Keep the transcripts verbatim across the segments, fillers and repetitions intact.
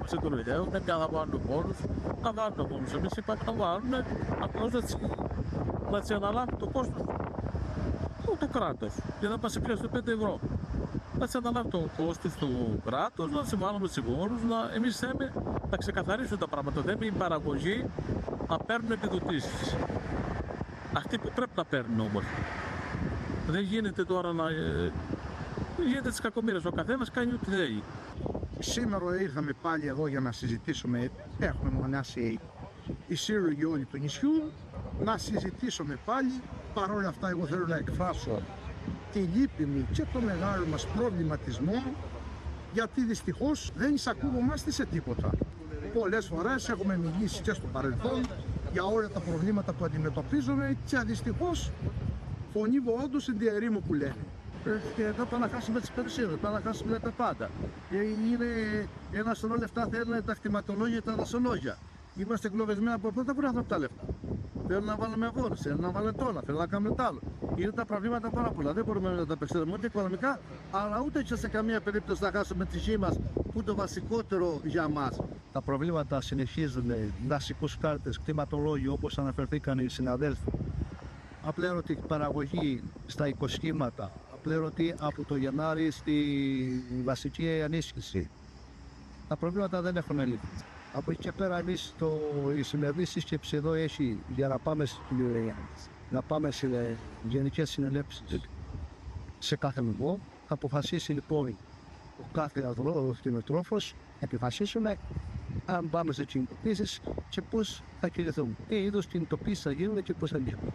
μεταξύ των λιέων, και να βάλουν μόνους, να βάλουν μόνους. Εμείς είπαμε να βάλουν, απλώς έτσι, να έτσι αναλάβει το κόστος το κράτος και να μας πιάσει πέντε ευρώ. Να έτσι αναλάβει το κόστος του κράτους, να συμβάλλουμε στους μόνους, να εμείς θέλουμε να ξεκαθαρίσουν τα πράγματα. Δεν είναι η παραγωγή να παίρνουν επιδοτήσεις. Αυτοί που πρέπει να παίρνουν όμως. Δεν γίνεται τώρα να... Δεν γίνεται τις κακομοίρες. Ο καθένας κάνει ό,τι θέλει. Σήμερα ήρθαμε πάλι εδώ για να συζητήσουμε. Έχουμε μονάσει οι σύλλογοι όλοι του νησιού. Να συζητήσουμε πάλι. Παρ' όλα αυτά, εγώ θέλω να εκφράσω τη λύπη μου και το μεγάλο μας προβληματισμό, γιατί δυστυχώς δεν εισακούγομαστε σε τίποτα. Πολλές φορές έχουμε μιλήσει και στο παρελθόν για όλα τα προβλήματα που αντιμετωπίζουμε και δυστυχώς φωνή όντως εν τη ερήμο που λένε. Και εδώ πάμε να χάσουμε τις περισσότερες, πάμε να χάσουμε τα πάντα. Είναι ένα σωρό λεφτά, θέλουν τα κτηματολόγια, τα δασολόγια. Είμαστε εγκλωβισμένοι από πρώτα που αυτά τα λεφτά. Θέλουν να βάλουμε αγώνες, θέλουν να βάλουμε τόνα, θέλουν να κάνουμε τ' άλλο. Είναι τα προβλήματα πάρα πολλά. Δεν μπορούμε να τα απεξέλθουμε ούτε οικονομικά, αλλά ούτε και σε καμία περίπτωση να χάσουμε τη γη μας, που είναι το βασικότερο για μας. Τα προβλήματα συνεχίζουν, δασικούς κάρτες, κτηματολόγιο, όπως αναφερθήκαν οι συναδέλφοι. Απλέρωτη παραγωγή στα οικοσχήματα, απλέρωτη από το Γενάρη στη βασική ενίσχυση. Τα προβλήματα δεν έχουν λύθει. Από εκεί και πέρα, εμείς το, η σημερινή σύσκεψη εδώ έχει για να πάμε στην να πάμε σε γενικές συνελεύσεις σε κάθε μηχό. Θα αποφασίσει λοιπόν ο κάθε κτηνοτρόφος, θα επιφασίσουμε αν πάμε σε κινητοποίησεις και πώς θα κινηθούμε. Τι είδους κινητοποίησεις θα γίνουν και πώς θα γίνουν.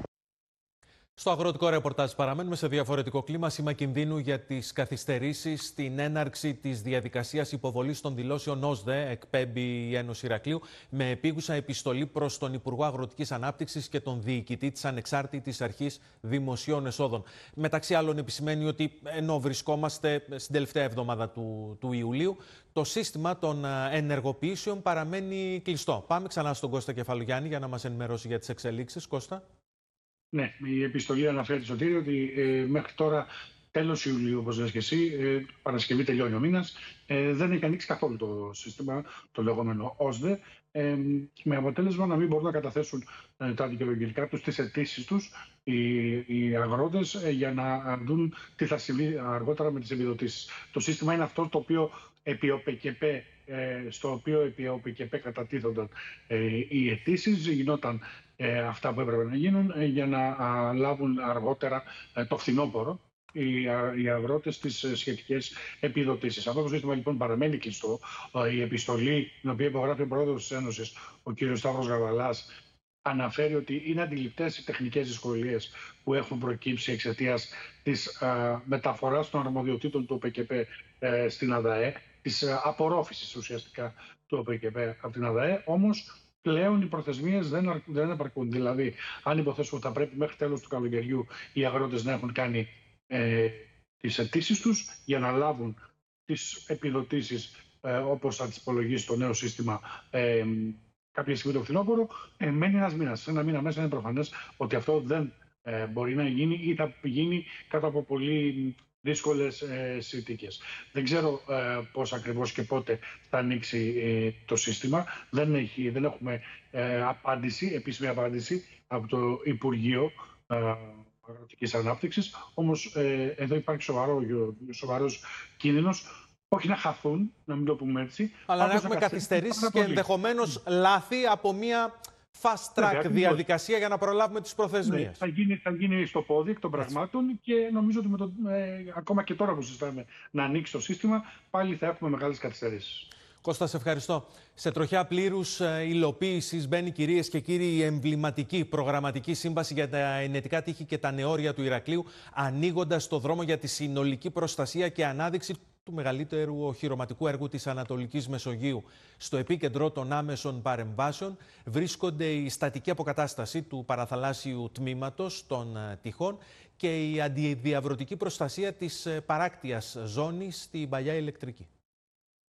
Στο αγροτικό ρεπορτάζ παραμένουμε σε διαφορετικό κλίμα. Σήμα κινδύνου για τις καθυστερήσεις στην έναρξη της διαδικασίας υποβολής των δηλώσεων ΟΣΔΕ, εκπέμπει η Ένωση Ηρακλείου, με επίγουσα επιστολή προς τον Υπουργό Αγροτικής Ανάπτυξης και τον Διοικητή της Ανεξάρτητης Αρχής Δημοσίων Εσόδων. Μεταξύ άλλων, επισημαίνει ότι ενώ βρισκόμαστε στην τελευταία εβδομάδα του, του Ιουλίου, το σύστημα των ενεργοποιήσεων παραμένει κλειστό. Πάμε ξανά στον Κώστα Κεφαλογιάννη για να μας ενημερώσει για τις εξελίξεις. Κώστα. Ναι, η επιστολή αναφέρει, Σωτήρη, ότι ε, μέχρι τώρα, τέλος Ιουλίου, όπως λες και εσύ, ε, Παρασκευή τελειώνει ο μήνας, ε, δεν έχει ανοίξει καθόλου το σύστημα, το λεγόμενο ΟΣΔΕ, ε, με αποτέλεσμα να μην μπορούν να καταθέσουν ε, τα δικαιολογητικά τους, τις αιτήσεις τους, οι, οι αγρότες, ε, για να δουν τι θα συμβεί αργότερα με τις επιδοτήσεις. Το σύστημα είναι αυτό το οποίο επί ΟΠΚΠ, ε, στο οποίο επί ΟΠΚΠ κατατίθονταν ε, οι αιτήσεις, γινόταν Ε, αυτά που έπρεπε να γίνουν ε, για να α, λάβουν αργότερα ε, το φθινόπωρο οι, α, οι αγρότες τις ε, σχετικές επιδοτήσεις. Αυτό το σύστημα λοιπόν παραμένει κλειστό. Ε, η επιστολή, την οποία υπογράφει ο πρόεδρος της Ένωσης, ο κ. Σταύρος Γαβαλάς, αναφέρει ότι είναι αντιληπτές οι τεχνικές δυσκολίες που έχουν προκύψει εξαιτίας της α, μεταφοράς των αρμοδιοτήτων του ΟΠΚΠ ε, στην ΑΔΑΕ, της α, απορρόφησης ουσιαστικά του ΟΠΚΠ από την ΑΔΑΕ, όμως πλέον οι προθεσμίες δεν, δεν επαρκούν. Δηλαδή, αν υποθέσουμε ότι θα πρέπει μέχρι τέλος του καλοκαιριού οι αγρότες να έχουν κάνει ε, τις αιτήσεις τους για να λάβουν τις επιδοτήσεις ε, όπως θα τις υπολογίσει το νέο σύστημα ε, κάποια στιγμή το φθινόπωρο, ε, μένει ένας μήνας. Σε ένα μήνα μέσα είναι προφανές ότι αυτό δεν ε, μπορεί να γίνει ή θα γίνει κάτω από πολύ δύσκολες ε, συνθήκες. Δεν ξέρω ε, πώς ακριβώς και πότε θα ανοίξει ε, το σύστημα. Δεν, έχει, δεν έχουμε ε, απάντηση, επίσημη απάντηση από το Υπουργείο ε, Αγροτικής Ανάπτυξης. Όμως ε, εδώ υπάρχει σοβαρό, σοβαρός κίνδυνος, όχι να χαθούν, να μην το πούμε έτσι. Αλλά να έχουμε καθυστερήσεις και ενδεχομένως λάθη από μια fast track ναι, διαδικασία για να προλάβουμε τις προθεσμίες. Ναι, θα, γίνει, θα γίνει στο πόδι εκ των πραγμάτων και νομίζω ότι με το, ε, ακόμα και τώρα που συζητάμε να ανοίξει το σύστημα, πάλι θα έχουμε μεγάλες καθυστερήσεις. Κώστα, σε ευχαριστώ. Σε τροχιά πλήρους υλοποίησης μπαίνει, κυρίες και κύριοι, η εμβληματική προγραμματική σύμβαση για τα ενετικά τείχη και τα νεόρια του Ηρακλείου, ανοίγοντας το δρόμο για τη συνολική προστασία και ανάδειξη του μεγαλύτερου οχυρωματικού έργου της Ανατολικής Μεσογείου. Στο επίκεντρο των άμεσων παρεμβάσεων βρίσκονται η στατική αποκατάσταση του παραθαλάσσιου τμήματος των τυχών και η αντιδιαβρωτική προστασία της παράκτιας ζώνης στην παλιά ηλεκτρική.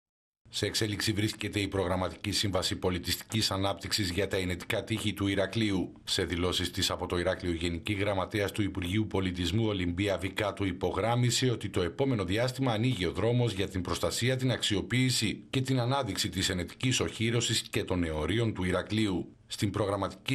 Σε εξέλιξη βρίσκεται η προγραμματική σύμβαση πολιτιστικής ανάπτυξης για τα ενετικά τείχη του Ηρακλείου. Σε δηλώσεις της από το Ηράκλειο, Γενική Γραμματέας του Υπουργείου Πολιτισμού Ολυμπία Βικάτου υπογράμμισε ότι το επόμενο διάστημα ανοίγει ο δρόμος για την προστασία, την αξιοποίηση και την ανάδειξη της ενετικής οχύρωσης και των νεωρίων του Ηρακλείου. Στην προγραμματική